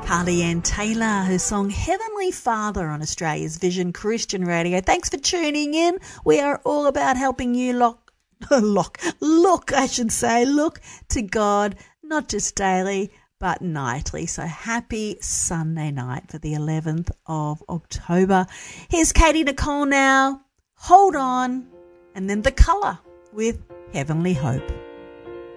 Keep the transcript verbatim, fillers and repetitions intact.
Carly Ann Taylor, her song Heavenly Father on Australia's Vision Christian Radio. Thanks for tuning in. We are all about helping you lock, lock, look, I should say, look to God, not just daily, but nightly. So happy Sunday night for the eleventh of October. Here's Katie Nicole now. Hold on. And then The Colour with Heavenly Hope.